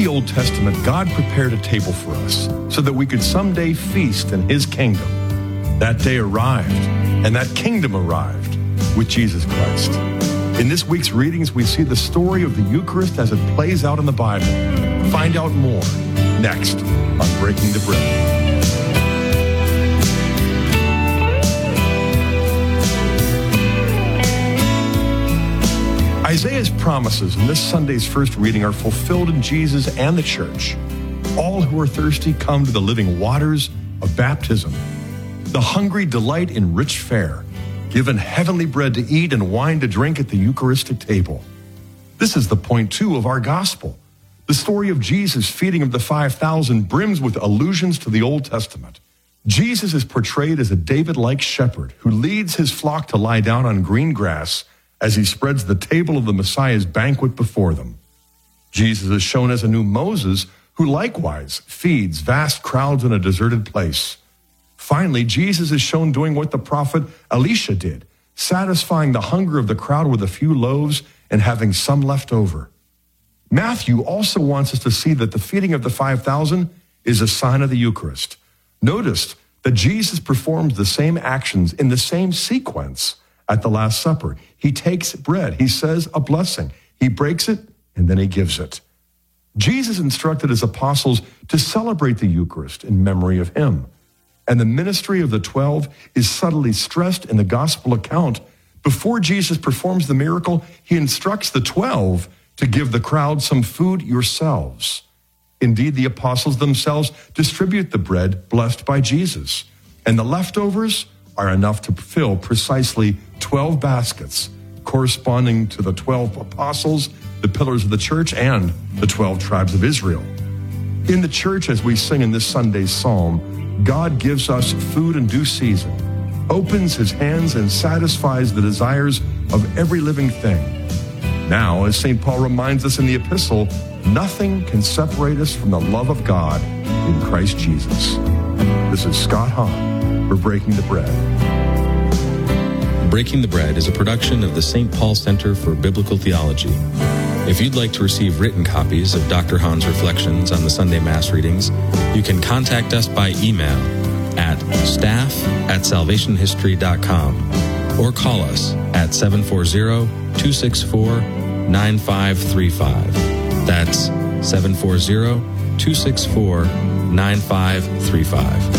the Old Testament, God prepared a table for us so that we could someday feast in His kingdom. That day arrived, and that kingdom arrived with Jesus Christ. In this week's readings, we see the story of the Eucharist as it plays out in the Bible. Find out more next on Breaking the Bread. Isaiah's promises in this Sunday's first reading are fulfilled in Jesus and the church. All who are thirsty come to the living waters of baptism. The hungry delight in rich fare, given heavenly bread to eat and wine to drink at the Eucharistic table. This is the point, too, of our gospel. The story of Jesus' feeding of the 5,000 brims with allusions to the Old Testament. Jesus is portrayed as a David-like shepherd who leads his flock to lie down on green grass as he spreads the table of the Messiah's banquet before them. Jesus is shown as a new Moses who likewise feeds vast crowds in a deserted place. Finally, Jesus is shown doing what the prophet Elisha did, satisfying the hunger of the crowd with a few loaves and having some left over. Matthew also wants us to see that the feeding of the 5,000 is a sign of the Eucharist. Notice that Jesus performs the same actions in the same sequence at the Last Supper. He takes bread, he says a blessing, he breaks it, and then he gives it. Jesus instructed his apostles to celebrate the Eucharist in memory of him. And the ministry of the 12 is subtly stressed in the gospel account. Before Jesus performs the miracle, he instructs the 12 to give the crowd some food yourselves. Indeed, the apostles themselves distribute the bread blessed by Jesus, and the leftovers are enough to fill precisely 12 baskets, corresponding to the 12 apostles, the pillars of the church, and the 12 tribes of Israel. In the church, as we sing in this Sunday's psalm, God gives us food in due season, opens his hands and satisfies the desires of every living thing. Now, as St. Paul reminds us in the epistle, nothing can separate us from the love of God in Christ Jesus. This is Scott Hahn for Breaking the Bread. Breaking the Bread is a production of the St. Paul Center for Biblical Theology. If you'd like to receive written copies of Dr. Hahn's reflections on the Sunday Mass readings, you can contact us by email at staff@salvationhistory.com or call us at 740-264-9535. That's 740-264-9535.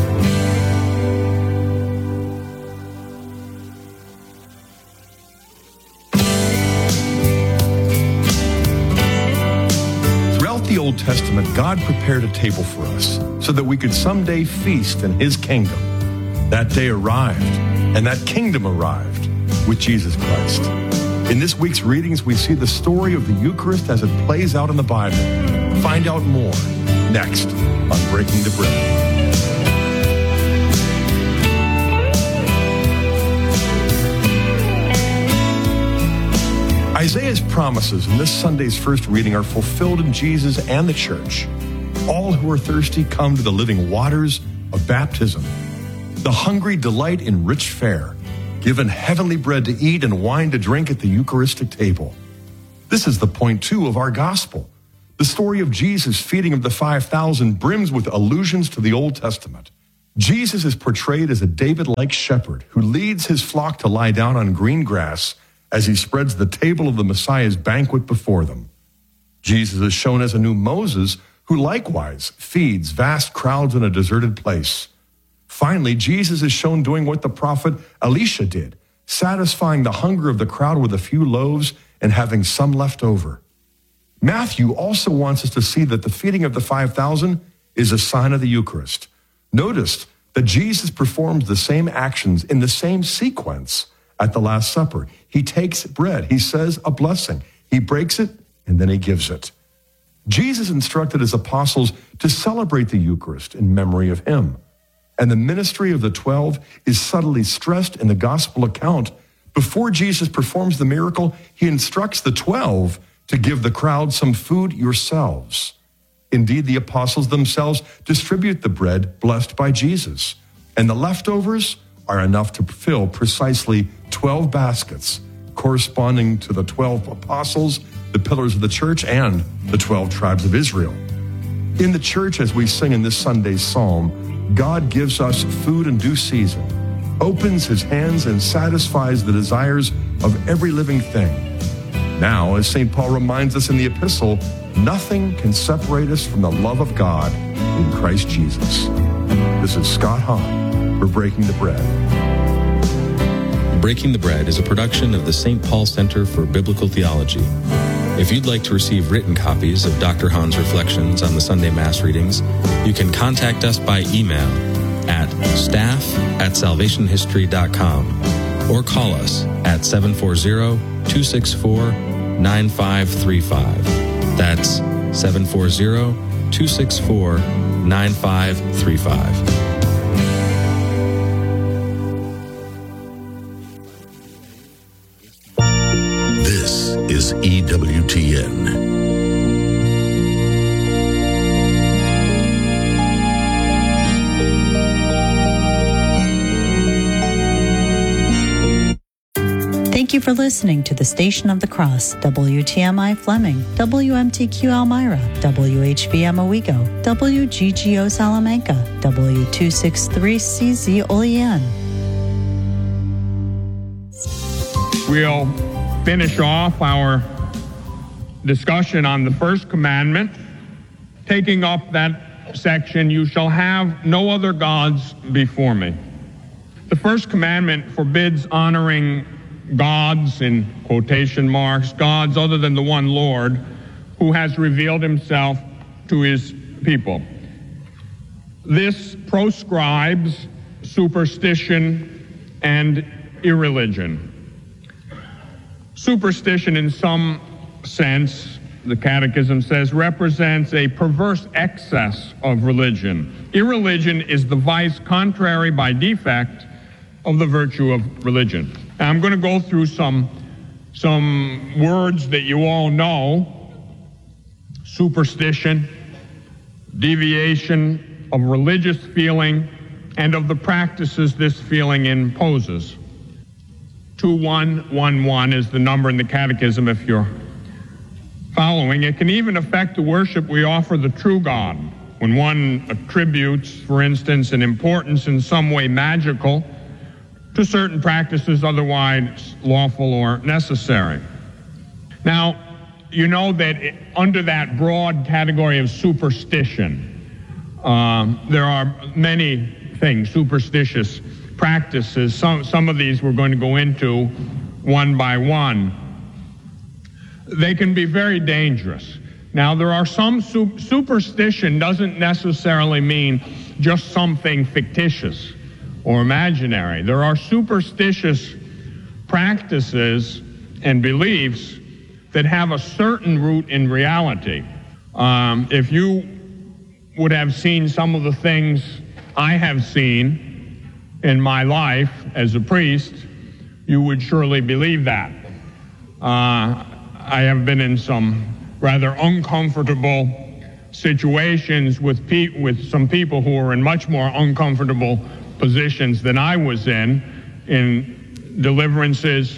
The Old Testament, God prepared a table for us so that we could someday feast in his kingdom. That day arrived, and that kingdom arrived with Jesus Christ. In this week's readings, we see the story of the Eucharist as it plays out in the Bible. Find out more next on Breaking the Bread. Isaiah's promises in this Sunday's first reading are fulfilled in Jesus and the church. All who are thirsty come to the living waters of baptism. The hungry delight in rich fare, given heavenly bread to eat and wine to drink at the Eucharistic table. This is the point, too, of our gospel. The story of Jesus' feeding of the 5,000 brims with allusions to the Old Testament. Jesus is portrayed as a David-like shepherd who leads his flock to lie down on green grass as he spreads the table of the Messiah's banquet before them. Jesus is shown as a new Moses who likewise feeds vast crowds in a deserted place. Finally, Jesus is shown doing what the prophet Elisha did, satisfying the hunger of the crowd with a few loaves and having some left over. Matthew also wants us to see that the feeding of the 5,000 is a sign of the Eucharist. Notice that Jesus performs the same actions in the same sequence at the Last Supper. He takes bread, he says a blessing, he breaks it, and then he gives it. Jesus instructed his apostles to celebrate the Eucharist in memory of him. And the ministry of the 12 is subtly stressed in the gospel account. Before Jesus performs the miracle, he instructs the 12 to give the crowd some food yourselves. Indeed, the apostles themselves distribute the bread blessed by Jesus, and the leftovers are enough to fill precisely 12 baskets, corresponding to the 12 apostles, the pillars of the church, and the 12 tribes of Israel. In the church, as we sing in this Sunday's psalm, God gives us food in due season, opens his hands and satisfies the desires of every living thing. Now, as St. Paul reminds us in the epistle, nothing can separate us from the love of God in Christ Jesus. This is Scott Hahn for Breaking the Bread. Breaking the Bread is a production of the St. Paul Center for Biblical Theology. If you'd like to receive written copies of Dr. Hahn's reflections on the Sunday Mass readings, you can contact us by email at staff@salvationhistory.com or call us at 740-264-9535. That's 740-264-9535. This is EWTN. Thank you for listening to the Station of the Cross, WTMI Fleming, WMTQ Elmira, WHVM Owego, WGGO Salamanca, W263CZ Olean. We'll finish off our discussion on the first commandment, taking up that section, "You shall have no other gods before me." The first commandment forbids honoring gods, in quotation marks, gods other than the one Lord who has revealed himself to his people. This proscribes superstition and irreligion. Superstition, in some sense, the Catechism says, represents a perverse excess of religion. Irreligion is the vice contrary by defect of the virtue of religion. Now, I'm going to go through some words that you all know: superstition, deviation of religious feeling, and of the practices this feeling imposes. 2111 is the number in the Catechism if you're following. It can even affect the worship we offer the true God. When one attributes, for instance, an importance in some way magical to certain practices otherwise lawful or necessary. Now, you know that under that broad category of superstition, there are many things, superstitious practices. Some of these we're going to go into one by one. They can be very dangerous. Now, there are some superstition doesn't necessarily mean just something fictitious or imaginary. There are superstitious practices and beliefs that have a certain root in reality. If you would have seen some of the things I have seen in my life as a priest, you would surely believe that. I have been in some rather uncomfortable situations with some people who are in much more uncomfortable positions than I was in deliverances,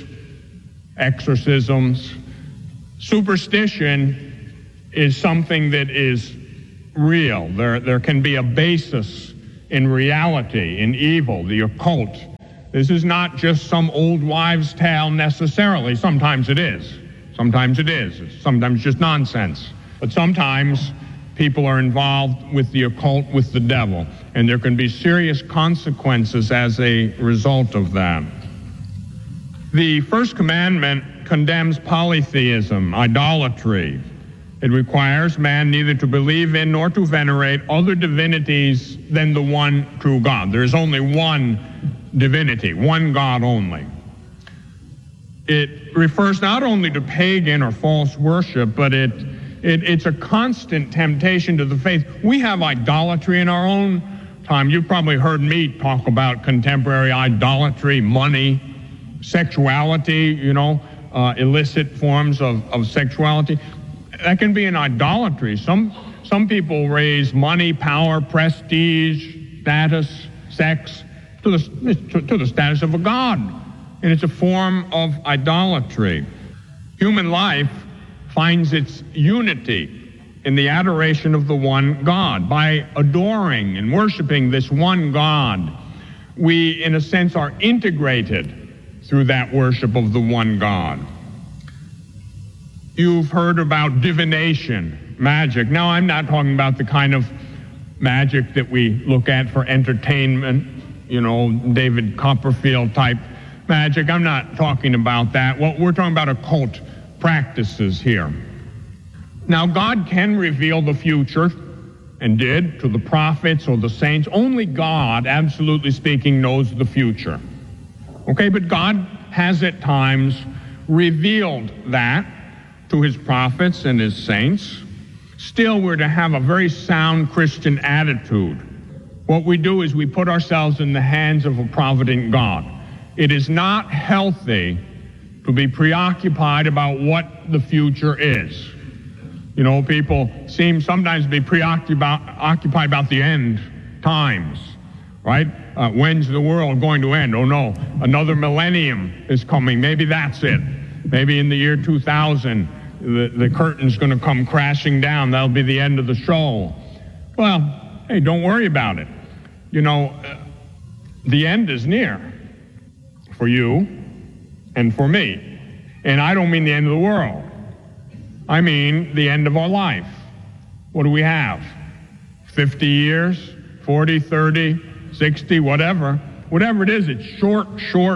exorcisms. Superstition is something that is real. There can be a basis in reality, in evil, the occult. This is not just some old wives' tale necessarily. Sometimes it is. Sometimes it is. It's sometimes just nonsense. But sometimes people are involved with the occult, with the devil, and there can be serious consequences as a result of that. The first commandment condemns polytheism, idolatry. It requires man neither to believe in nor to venerate other divinities than the one true God. There is only one divinity, one God only. It refers not only to pagan or false worship, but it's a constant temptation to the faith. We have idolatry in our own time. You've probably heard me talk about contemporary idolatry, money, sexuality, illicit forms of sexuality. That can be an idolatry. Some people raise money, power, prestige, status, sex to the status of a god. And it's a form of idolatry. Human life finds its unity in the adoration of the one God. By adoring and worshiping this one God, we, in a sense, are integrated through that worship of the one God. You've heard about divination, magic. Now, I'm not talking about the kind of magic that we look at for entertainment, David Copperfield type magic. I'm not talking about that. Well, we're talking about occult practices here. Now, God can reveal the future, and did, to the prophets or the saints. Only God, absolutely speaking, knows the future. Okay, but God has at times revealed that to his prophets and his saints. Still, we're to have a very sound Christian attitude. What we do is we put ourselves in the hands of a provident God. It is not healthy to be preoccupied about what the future is. People seem sometimes to be occupied about the end times, right? When's the world going to end? Oh no, another millennium is coming. Maybe that's it. Maybe in the year 2000, the curtain's going to come crashing down. That'll be the end of the show. Well, hey, don't worry about it. The end is near for you and for me. And I don't mean the end of the world. I mean the end of our life. What do we have? 50 years, 40, 30, 60, whatever. Whatever it is, it's short.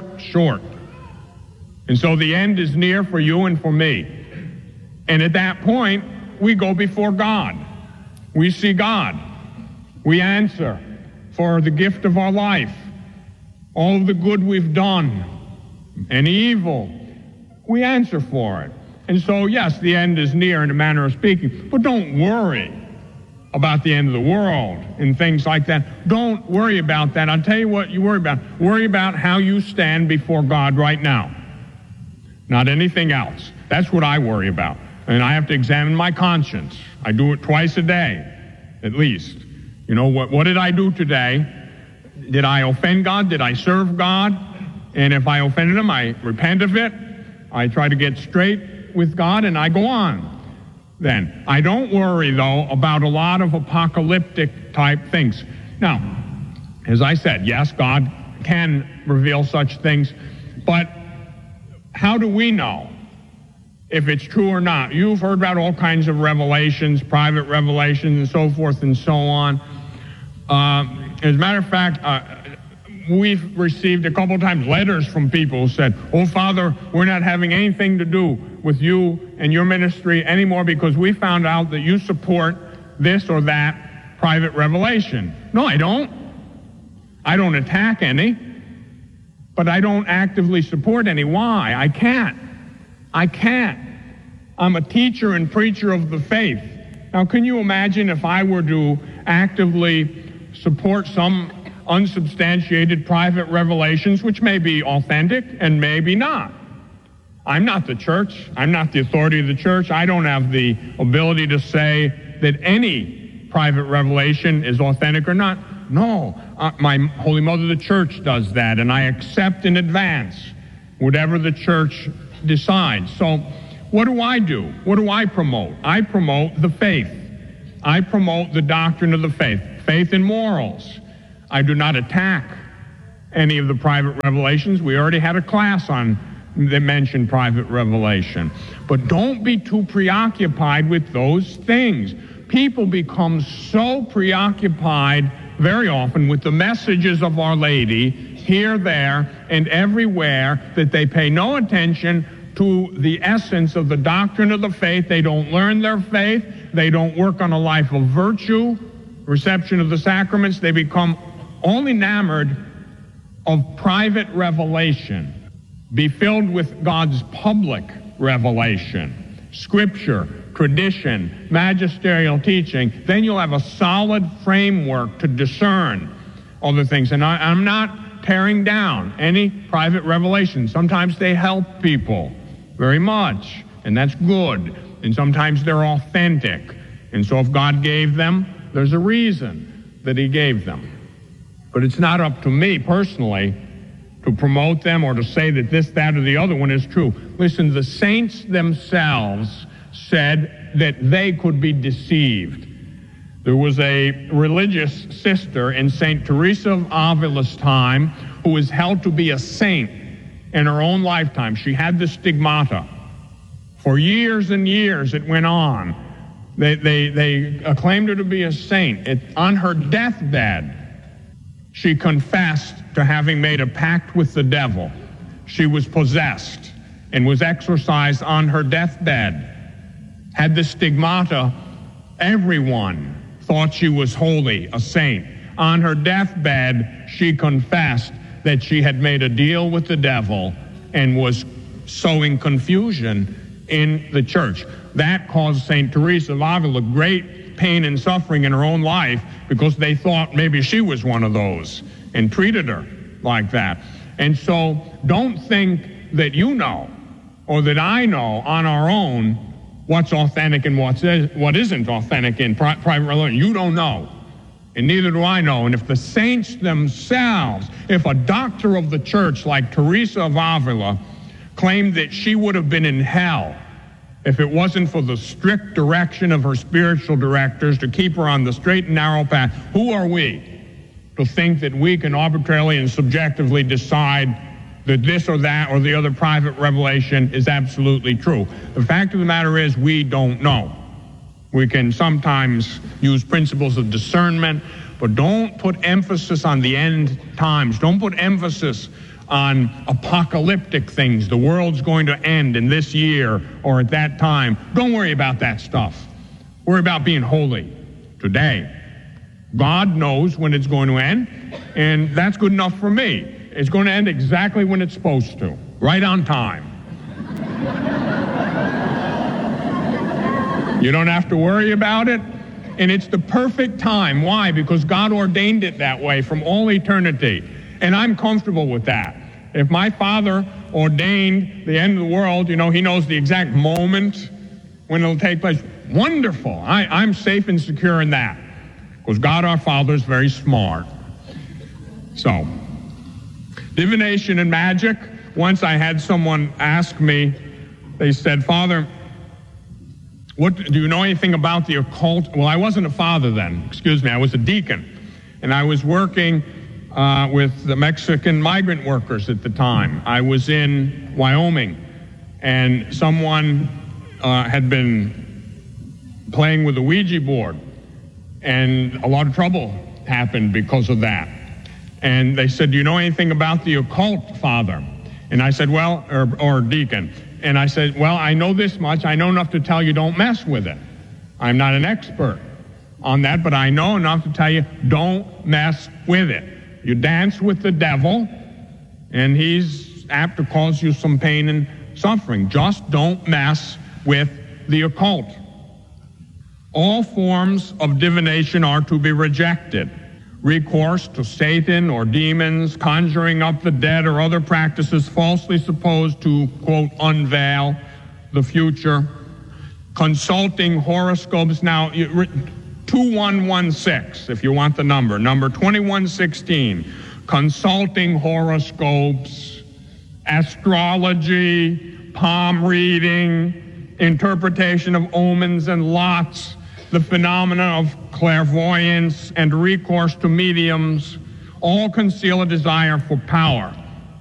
And so the end is near for you and for me. And at that point, we go before God. We see God. We answer for the gift of our life. All of the good we've done, any evil, we answer for it. And so, yes, the end is near in a manner of speaking, but don't worry about the end of the world and things like that. Don't worry about that. I'll tell you what you worry about. Worry about how you stand before God right now, not anything else. That's what I worry about. And I have to examine my conscience. I do it twice a day, at least. What did I do today? Did I offend God? Did I serve God? And if I offended him, I repent of it. I try to get straight with God, and I go on. Then I don't worry, though, about a lot of apocalyptic type things. Now, as I said, yes, God can reveal such things, but how do we know if it's true or not? You've heard about all kinds of revelations, private revelations, and so forth and so on. As a matter of fact, we've received a couple of times letters from people who said, "Oh, Father, we're not having anything to do with you and your ministry anymore because we found out that you support this or that private revelation." No, I don't. I don't attack any, but I don't actively support any. Why? I can't. I'm a teacher and preacher of the faith. Now, can you imagine if I were to actively support some unsubstantiated private revelations, which may be authentic and maybe not? I'm not the church. I'm not the authority of the church. I don't have the ability to say that any private revelation is authentic or not. No, my Holy Mother, the church, does that, and I accept in advance whatever the church decides. So what do? What do I promote? I promote the faith. I promote the doctrine of the faith, faith and morals. I do not attack any of the private revelations. We already had a class on that mentioned private revelation. But don't be too preoccupied with those things. People become so preoccupied very often with the messages of Our Lady here, there, and everywhere that they pay no attention to the essence of the doctrine of the faith. They don't learn their faith. They don't work on a life of virtue, reception of the sacraments. They become all enamored of private revelation. Be filled with God's public revelation, scripture, tradition, magisterial teaching. Then you'll have a solid framework to discern other things. And I'm not tearing down any private revelation. Sometimes they help people very much, and that's good. And sometimes they're authentic. And so if God gave them, there's a reason that he gave them. But it's not up to me personally to promote them or to say that this, that, or the other one is true. Listen, the saints themselves said that they could be deceived. There was a religious sister in St. Teresa of Avila's time who was held to be a saint in her own lifetime. She had the stigmata. For years and years it went on. They acclaimed her to be a saint. On her deathbed, she confessed to having made a pact with the devil. She was possessed and was exorcised on her deathbed. Had the stigmata, everyone thought she was holy, a saint. On her deathbed, she confessed that she had made a deal with the devil and was sowing confusion in the church. That caused St. Teresa of Avila great pain and suffering in her own life because they thought maybe she was one of those and treated her like that. And so don't think that you know or that I know on our own what's authentic and what isn't authentic in private religion. You don't know, and neither do I know. And if the saints themselves, if a doctor of the church like Teresa of Avila claimed that she would have been in hell if it wasn't for the strict direction of her spiritual directors to keep her on the straight and narrow path, who are we to think that we can arbitrarily and subjectively decide that this or that or the other private revelation is absolutely true? The fact of the matter is we don't know. We can sometimes use principles of discernment, but don't put emphasis on the end times. Don't put emphasis on apocalyptic things. The world's going to end in this year or at that time. Don't worry about that stuff. Worry about being holy today. God knows when it's going to end, and that's good enough for me. It's going to end exactly when it's supposed to, right on time. You don't have to worry about it, and it's the perfect time. Why? Because God ordained it that way from all eternity, and I'm comfortable with that. If my Father ordained the end of the world, He knows the exact moment when it'll take place. Wonderful. I'm safe and secure in that, because God our Father is very smart. So, divination and magic. Once I had someone ask me, they said, "Father, do you know anything about the occult?" Well, I wasn't a father then. I was a deacon. And I was working with the Mexican migrant workers at the time. I was in Wyoming, and someone had been playing with a Ouija board, and a lot of trouble happened because of that. And they said, "Do you know anything about the occult, Father?" And I said, "Well," or deacon. And I said, "Well, I know this much. I know enough to tell you don't mess with it. I'm not an expert on that, but I know enough to tell you don't mess with it. You dance with the devil, and he's apt to cause you some pain and suffering. Just don't mess with the occult." All forms of divination are to be rejected. Recourse to Satan or demons, conjuring up the dead, or other practices falsely supposed to, quote, unveil the future. Consulting horoscopes. Now, 2116, if you want the number 2116. Consulting horoscopes, astrology, palm reading, interpretation of omens and lots, the phenomena of clairvoyance, and recourse to mediums all conceal a desire for power.